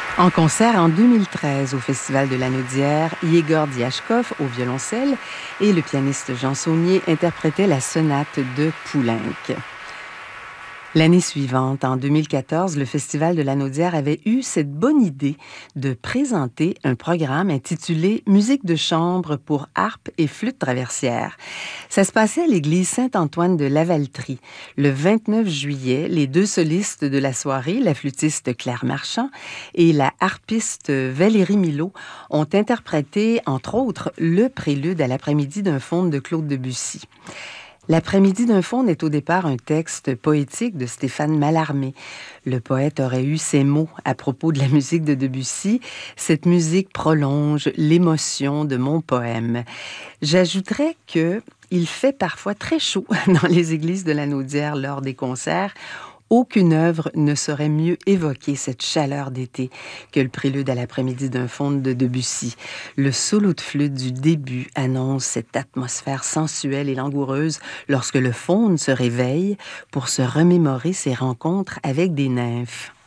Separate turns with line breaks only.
En concert en 2013 au Festival de Lanaudière, Yegor Diachkov au violoncelle et le pianiste Jean Saunier interprétaient la sonate de Poulenc. L'année suivante, en 2014, le Festival de Lanaudière avait eu cette bonne idée de présenter un programme intitulé « Musique de chambre pour harpe et flûte traversière ». Ça se passait à l'église Saint-Antoine de Lavaltrie. Le 29 juillet, les deux solistes de la soirée, la flûtiste Claire Marchand et la harpiste Valérie Milot, ont interprété, entre autres, le prélude à l'après-midi d'un faune de Claude Debussy. L'après-midi d'un faune est au départ un texte poétique de Stéphane Mallarmé. Le poète aurait eu ces mots à propos de la musique de Debussy. « Cette musique prolonge l'émotion de mon poème ». J'ajouterais que il fait parfois très chaud dans les églises de Lanaudière lors des concerts. Aucune œuvre ne saurait mieux évoquer cette chaleur d'été que le prélude à l'après-midi d'un faune de Debussy. Le solo de flûte du début annonce cette atmosphère sensuelle et langoureuse lorsque le faune se réveille pour se remémorer ses rencontres avec des nymphes.